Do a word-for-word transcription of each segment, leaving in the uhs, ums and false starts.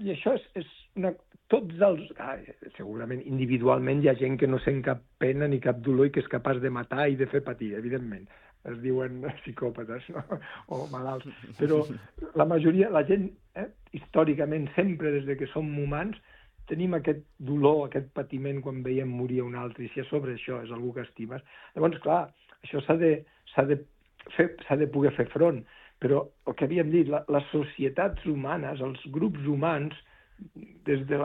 I això és, és una... Tots els... Ah, segurament, individualment hi ha gent que no sent cap pena ni cap dolor i que és capaç de matar i de fer patir, evidentment. Es diuen psicòpates, no? O malalts. Però la majoria, la gent, eh, històricament, sempre des de que som humans, tenim aquest dolor, aquest patiment quan veiem morir un altre, i si a sobre això és algú que estimes. Llavors, clar, això s'ha de, s'ha de, fer, s'ha de poder fer front. Però el que havíem dit, la, les societats humanes, els grups humans, des de la,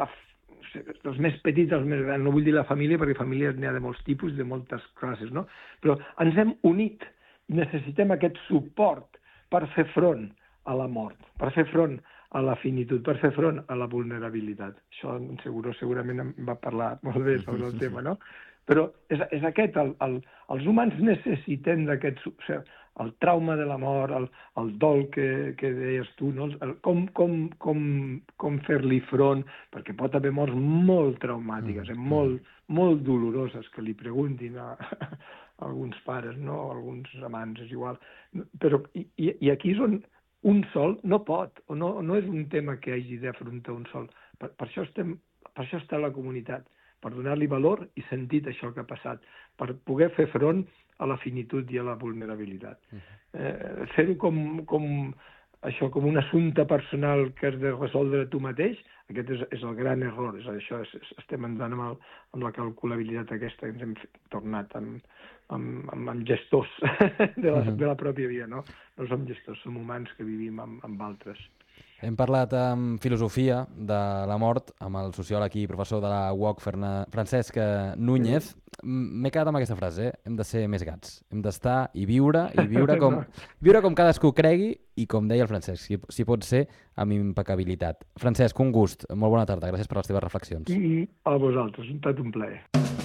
dels més petits als més grans, no vull dir la família, perquè famílies n'hi ha de molts tipus, de moltes classes, no? Però ens hem unit i necessitem aquest suport per fer front a la mort, per fer front a la finitud, per fer front a la vulnerabilitat. Això en Seguro segurament em va parlar molt bé sobre el tema, no? Però és, és aquest, el, el, els humans necessitem d'aquest... O sigui, el trauma de la mort, el, el dol que, que deies tu, no? el, com, com, com, com fer-li front, perquè pot haver morts molt traumàtiques, mm. molt, molt doloroses, que li preguntin a, a alguns pares, no? A alguns amants, és igual. Però, i, i aquí és on un sol no pot, o no, no és un tema que hagi d'afrontar un sol. Per, per, això estem, per això està la comunitat, per donar-li valor i sentit a això que ha passat, per poder fer front a la finitud i a la vulnerabilitat. Uh-huh. eh, fer-ho com, com, això, com un assumpte personal que has de resoldre tu mateix, aquest és, és el gran error. És això, és, estem entrant amb, el, amb la calculabilitat aquesta que ens hem tornat amb, amb, amb, amb gestors de la, uh-huh. de la pròpia vida, no? No som gestors, som humans que vivim amb, amb altres. Hem parlat amb filosofia de la mort amb el sociòleg i professor de la U O C, Francesc Núñez. M'he quedat amb aquesta frase, eh? Hem de ser més gats. Hem d'estar i viure, i viure com, viure com cadascú cregui i, com deia el Francesc, si, si pot ser, amb impecabilitat. Francesc, un gust. Molt bona tarda. Gràcies per les teves reflexions. I a vosaltres. Un tot un plaer.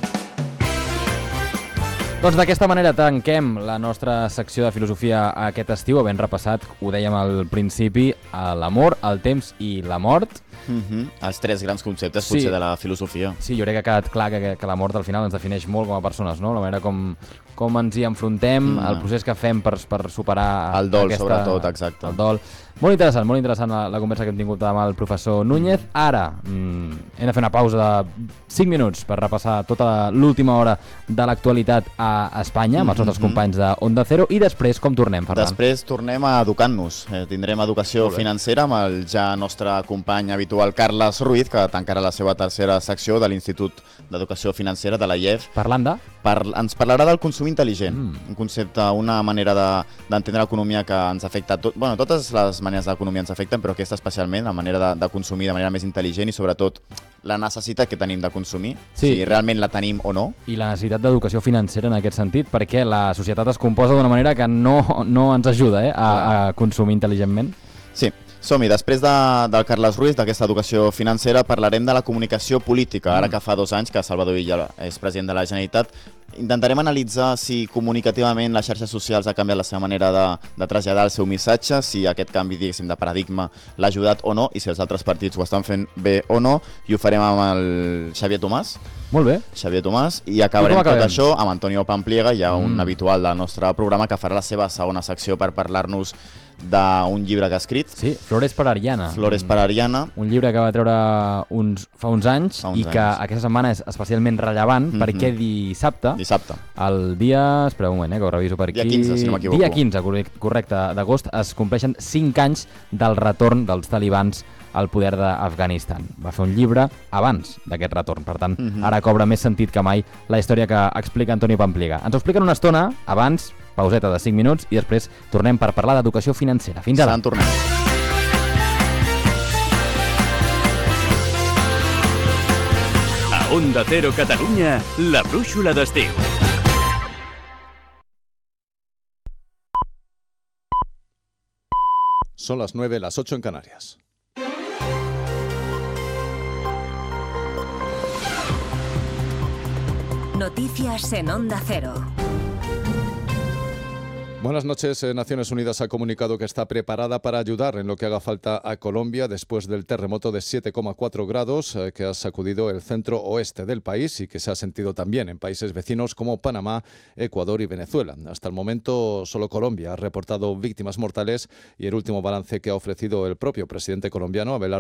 Doncs d'aquesta manera tanquem la nostra secció de filosofia aquest estiu, havent repassat, ho dèiem al principi, l'amor, el temps i la mort. Mm-hmm. Els tres grans conceptes, potser, sí. de la filosofia. Sí, jo crec que ha quedat clar que, que la mort al final ens defineix molt com a persones, no? La manera com, com ens hi enfrontem, mm. el procés que fem per, per superar... El dol, aquesta, sobretot, exacte. El dol. Molt interessant, molt interessant la, la conversa que hem tingut amb el professor Núñez. Ara mm, hem de fer una pausa de cinc minuts per repassar tota l'última hora de l'actualitat a Espanya, amb els nostres mm-hmm. companys de Onda Cero, i després com tornem, Ferran? Després tornem a educant-nos. Eh, tindrem educació financera amb el ja nostre company habitual Carles Ruiz, que tancarà la seva tercera secció de l'Institut d'Educació Financera de la I E F. Parlant de? Per, ens parlarà del consum intel·ligent, mm. un concepte, una manera d'entendre de, l'economia que ens afecta, tot, bueno, totes les maneres d'economia ens afecten, però aquesta especialment, la manera de, de consumir de manera més intel·ligent i sobretot la necessitat que tenim de consumir, sí. si realment la tenim o no. I la necessitat d'educació financera en aquest sentit, perquè la societat es composa d'una manera que no, no ens ajuda eh, a, a consumir intel·ligentment. Sí. Som-hi, després de, del Carles Ruiz, d'aquesta educació financera, parlarem de la comunicació política. Ara que fa dos anys que Salvador Illa és president de la Generalitat, intentarem analitzar si comunicativament les xarxes socials ha canviat la seva manera de, de traslladar el seu missatge, si aquest canvi, diguéssim, de paradigma l'ha ajudat o no, i si els altres partits ho estan fent bé o no, i ho farem amb el Xavier Tomàs. Molt bé. Xavier Tomàs, i acabarem tot això amb Antonio Pampliega, ja un mm. habitual del nostre programa, que farà la seva segona secció per parlar-nos d'un llibre que ha escrit. Sí, Flores per Ariana. Flores per Ariana. Un llibre que va treure uns, fa uns anys fa uns i anys. Que aquesta setmana és especialment rellevant mm-hmm. perquè dissabte, dissabte, el dia... Espera un moment, eh, que ho reviso per aquí. Dia quinze, si no m'equivoco. Dia quinze, correcte, d'agost, es compleixen cinc anys del retorn dels talibans al poder d'Afganistan. Va fer un llibre abans d'aquest retorn, per tant, mm-hmm. ara cobra més sentit que mai la història que explica Antonio Pampliega. Ens ho explica en una estona, abans, pauseta de cinc minuts, i després tornem per parlar d'educació financera. Fins ara. Se'n tornem. A Onda Cero Catalunya, la brúixola d'estiu. Son las nueve, las ocho en Canarias. Noticias en Onda Cero. Buenas noches. Naciones Unidas ha comunicado que está preparada para ayudar en lo que haga falta a Colombia después del terremoto de siete coma cuatro grados que ha sacudido el centro oeste del país y que se ha sentido también en países vecinos como Panamá, Ecuador y Venezuela. Hasta el momento solo Colombia ha reportado víctimas mortales y el último balance que ha ofrecido el propio presidente colombiano, Abelardo